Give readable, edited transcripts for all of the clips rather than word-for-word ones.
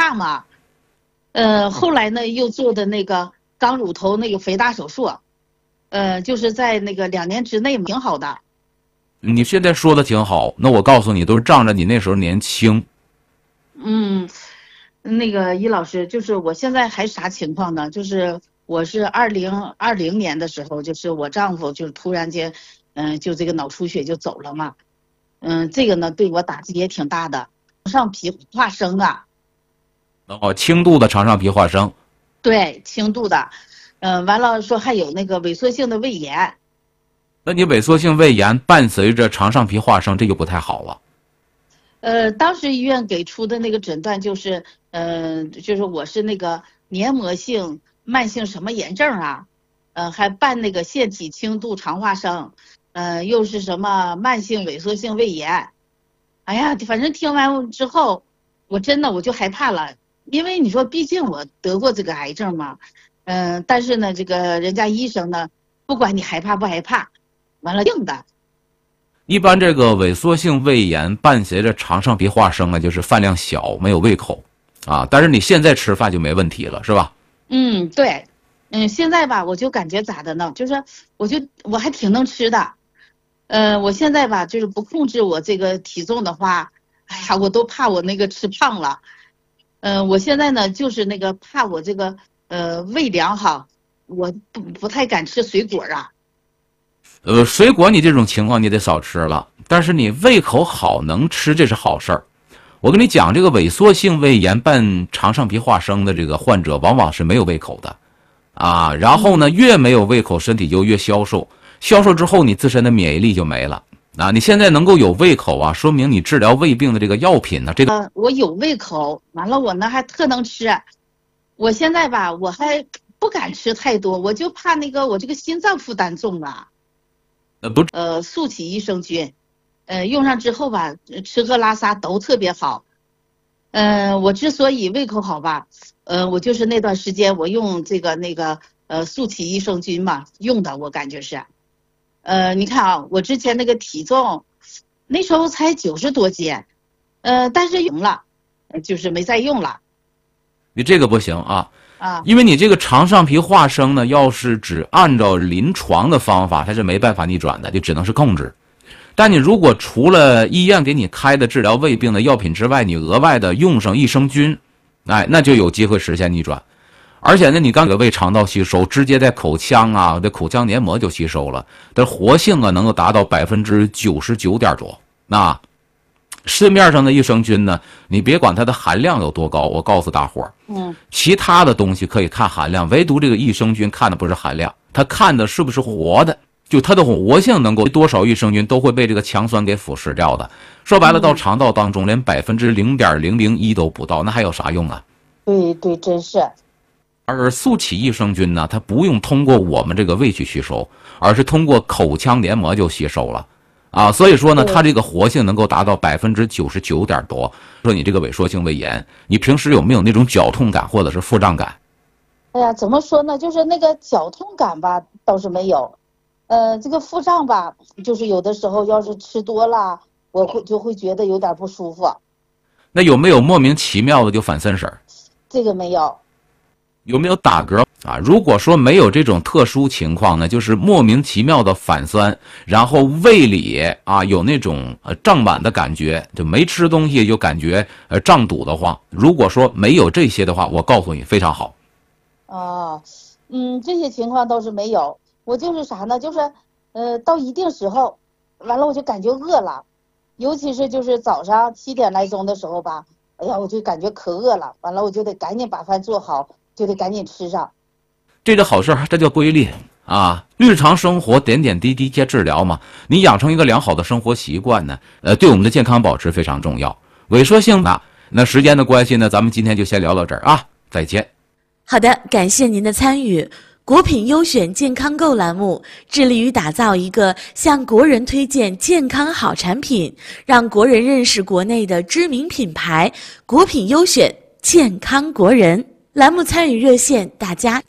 大嘛，后来呢又做的那个肛乳头那个肥大手术，就是在那个2年之内挺好的。 你现在说的挺好，那我告诉你，都是仗着你那时候年轻。 那个易老师，就是我现在还啥情况呢？就是我是2020年的时候，就是我丈夫就突然间，就这个脑出血就走了嘛。这个呢对我打击也挺大的，肠上皮化生啊。 轻度的肠上皮化生。 对，轻度的。完了说还有那个萎缩性的胃炎。 那你萎缩性胃炎伴随着肠上皮化生，这就不太好了。 当时医院给出的那个诊断就是，就是我是那个黏膜性慢性什么炎症啊，还伴那个腺体轻度肠化生，又是什么慢性萎缩性胃炎。哎呀，反正听完之后，我真的我就害怕了，因为你说毕竟我得过这个癌症嘛，但是呢，这个人家医生呢，不管你害怕不害怕，完了定的。 一般这个萎缩性胃炎伴随着肠上皮化生啊，就是饭量小，没有胃口啊。但是你现在吃饭就没问题了，是吧？ 对，现在吧，我就感觉咋的呢？就是我还挺能吃的，我现在吧，就是不控制我这个体重的话，哎呀，我都怕我那个吃胖了。我现在呢，就是那个怕我这个胃凉哈，我不太敢吃水果啊。 水果你这种情况你得少吃了，但是你胃口好能吃，这是好事儿。我跟你讲，这个萎缩性胃炎伴肠上皮化生的这个患者，往往是没有胃口的，啊，然后呢，越没有胃口，身体就越消瘦，消瘦之后，你自身的免疫力就没了。啊，你现在能够有胃口啊，说明你治疗胃病的这个药品呢，这个我有胃口，完了我呢还特能吃。我现在吧，我还不敢吃太多，我就怕那个我这个心脏负担重啊。 不速起益生菌，用上之后吧，吃喝拉撒都特别好。我之所以胃口好吧，我就是那段时间我用这个那个速起益生菌嘛，用的我感觉是，你看啊，我之前那个体重，那时候才90多斤，但是用了，就是没再用了。 你这个不行啊。 啊， 因为你这个肠上皮化生呢，要是只按照临床的方法，它是没办法逆转的，就只能是控制。但你如果除了医院给你开的治疗胃病的药品之外，你额外的用上益生菌，哎，那就有机会实现逆转。而且呢，你刚给胃肠道吸收，直接在口腔啊，这口腔黏膜就吸收了，的活性啊能够达到99%多。那市面上的益生菌呢，你别管它的含量有多高，我告诉大伙儿，其他的东西可以看含量，唯独这个益生菌看的不是含量，它看的是不是活的，就它的活性能够多少益生菌都会被这个强酸给腐蚀掉的。说白了，到肠道当中连0.001%都不到，那还有啥用啊？ 对对，真是。 而速起益生菌呢，它不用通过我们这个胃去吸收，而是通过口腔黏膜就吸收了。啊，所以说呢，它这个活性能够达到99%多。说你这个萎缩性胃炎，你平时有没有那种绞痛感或者是腹胀感？ 哎呀，怎么说呢？就是那个绞痛感吧，倒是没有。这个腹胀吧，就是有的时候要是吃多了，我就会觉得有点不舒服。 那有没有莫名其妙的就反酸水？ 这个没有。 有没有打嗝啊？如果说没有这种特殊情况呢，就是莫名其妙的反酸，然后胃里啊有那种胀满的感觉，就没吃东西就感觉胀堵的话，如果说没有这些的话，我告诉你非常好。 哦，这些情况倒是没有。我就是啥呢？就是到一定时候，完了我就感觉饿了，尤其是就是早上7点来钟的时候吧，哎呀，我就感觉可饿了，完了我就得赶紧把饭做好。就得赶紧吃上， 这叫好事，这叫规律啊！日常生活点点滴滴皆治疗嘛。你养成一个良好的生活习惯呢，对我们的健康保持非常重要。萎缩性的，那时间的关系呢，咱们今天就先聊到这儿啊，再见。 好的，感谢您的参与。国品优选健康购栏目致力于打造一个向国人推荐健康好产品，让国人认识国内的知名品牌国品优选健康国人。栏目参与热线大家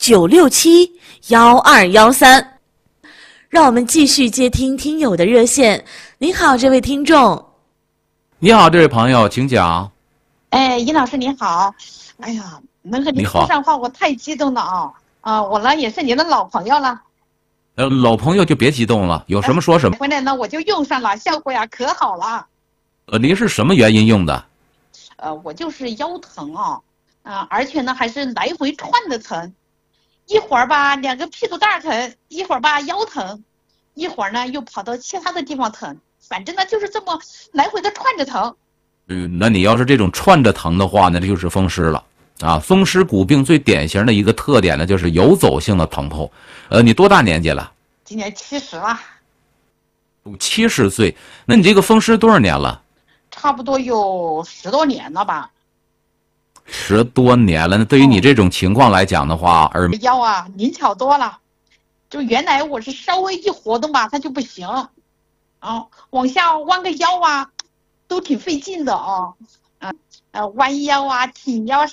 967-1213，让我们继续接听听友的热线。您好，这位听众。 你好，这位朋友，请讲。 哎，尹老师您好，哎呀，能和您说上话，我太激动了啊！我呢也是您的老朋友了。 老朋友就别激动了，有什么说什么。 回来呢我就用上了，效果呀可好了。 您是什么原因用的？ 我就是腰疼而且呢还是来回串的疼，一会儿吧两个屁股蛋疼，一会儿吧腰疼，一会儿呢又跑到其他的地方疼，反正呢就是这么来回的串着疼。 那你要是这种串着疼的话呢，这就是风湿了啊。风湿骨病最典型的一个特点呢，就是游走性的疼痛。你多大年纪了？ 今年70了。 70岁，那你这个风湿多少年了？ 差不多有10多年了吧。 10多年了，那对于你这种情况来讲的话， 腰灵巧多了。就原来我是稍微一活动吧，它就不行，往下弯个腰都挺费劲的弯腰挺腰